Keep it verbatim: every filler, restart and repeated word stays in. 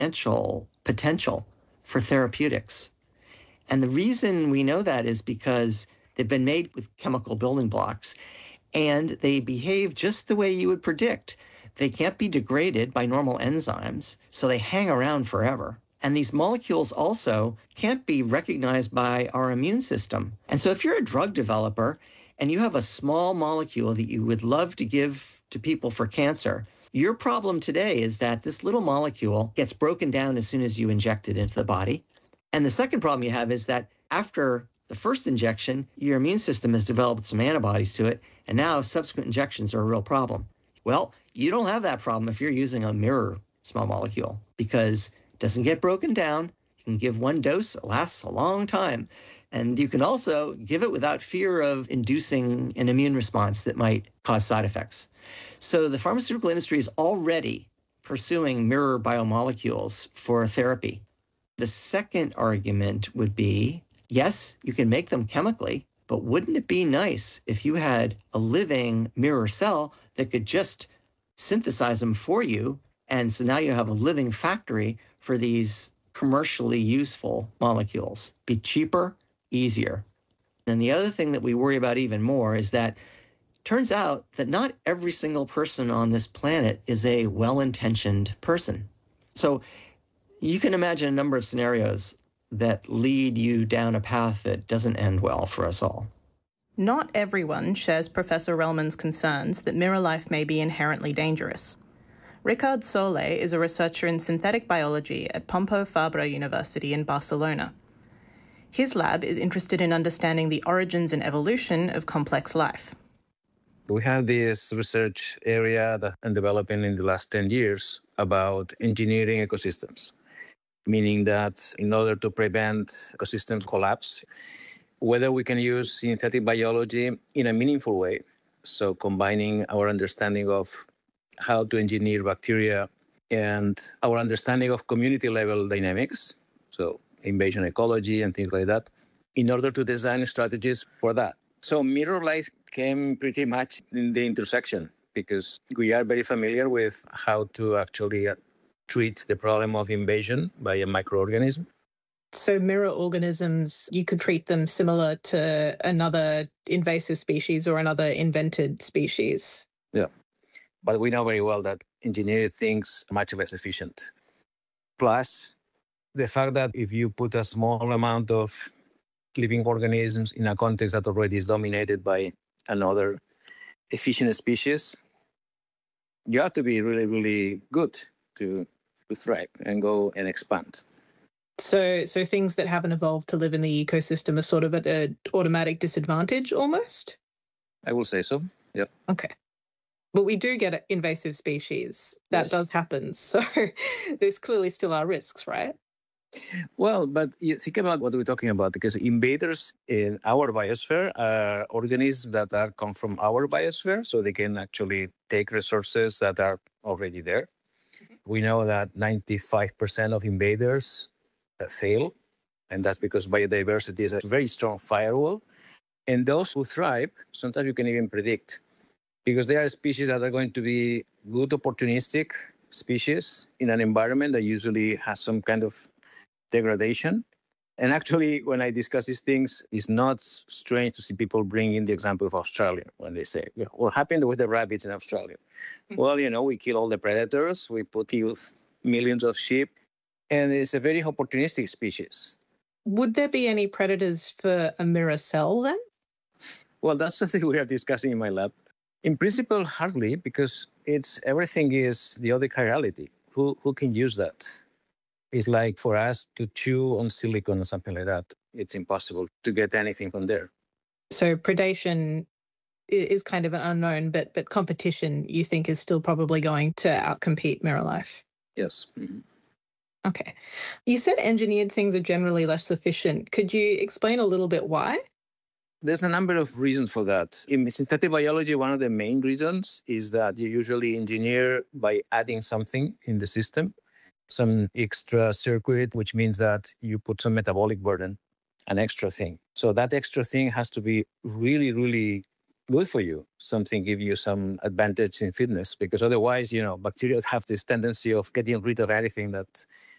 exponential potential for therapeutics. And the reason we know that is because they've been made with chemical building blocks and they behave just the way you would predict. They can't be degraded by normal enzymes, so they hang around forever. And these molecules also can't be recognized by our immune system. And so if you're a drug developer and you have a small molecule that you would love to give to people for cancer, your problem today is that this little molecule gets broken down as soon as you inject it into the body. And the second problem you have is that after the first injection, your immune system has developed some antibodies to it, and now subsequent injections are a real problem. Well, you don't have that problem if you're using a mirror small molecule because it doesn't get broken down. You can give one dose, it lasts a long time. And you can also give it without fear of inducing an immune response that might cause side effects. So the pharmaceutical industry is already pursuing mirror biomolecules for therapy. The second argument would be, yes, you can make them chemically, but wouldn't it be nice if you had a living mirror cell that could just synthesize them for you? And so now you have a living factory for these commercially useful molecules. Be cheaper, easier. And the other thing that we worry about even more is that it turns out that not every single person on this planet is a well-intentioned person. So you can imagine a number of scenarios that lead you down a path that doesn't end well for us all. Not everyone shares Professor Relman's concerns that mirror life may be inherently dangerous. Ricard Soler is a researcher in synthetic biology at Pompeu Fabra University in Barcelona. His lab is interested in understanding the origins and evolution of complex life. We have this research area that I'm developing in the last ten years about engineering ecosystems, meaning that in order to prevent ecosystem collapse, whether we can use synthetic biology in a meaningful way, so combining our understanding of how to engineer bacteria and our understanding of community-level dynamics, so invasion ecology and things like that, in order to design strategies for that. So mirror life came pretty much in the intersection because we are very familiar with how to actually treat the problem of invasion by a microorganism. So mirror organisms, you could treat them similar to another invasive species or another invented species. Yeah, but we know very well that engineered things are much less efficient. Plus, the fact that if you put a small amount of living organisms in a context that already is dominated by another efficient species, you have to be really, really good to, to thrive and go and expand. So so things that haven't evolved to live in the ecosystem are sort of at an automatic disadvantage almost? I will say so, yeah. Okay. But we do get invasive species. That Yes. does happen. So there's clearly still are risks, right? Well, but you think about what we're talking about, because invaders in our biosphere are organisms that are come from our biosphere, so they can actually take resources that are already there. Mm-hmm. We know that ninety-five percent of invaders uh, fail, and that's because biodiversity is a very strong firewall. And those who thrive, sometimes you can even predict, because they are species that are going to be good opportunistic species in an environment that usually has some kind of degradation. And actually, when I discuss these things, it's not strange to see people bring in the example of Australia when they say, what happened with the rabbits in Australia? Mm-hmm. Well, you know, we kill all the predators, we put millions of sheep, and it's a very opportunistic species. Would there be any predators for a mirror cell then? Well, that's something we are discussing in my lab. In principle, hardly, because it's everything is the other chirality. Who who can use that? It's like for us to chew on silicon or something like that. It's impossible to get anything from there. So predation is kind of an unknown, but but competition, you think, is still probably going to outcompete mirror life? Yes. Mm-hmm. Okay. You said engineered things are generally less efficient. Could you explain a little bit why? There's a number of reasons for that. In synthetic biology, one of the main reasons is that you usually engineer by adding something in the system, some extra circuit, which means that you put some metabolic burden, an extra thing. So that extra thing has to be really, really good for you. Something give you some advantage in fitness, because otherwise, you know, bacteria have this tendency of getting rid of anything that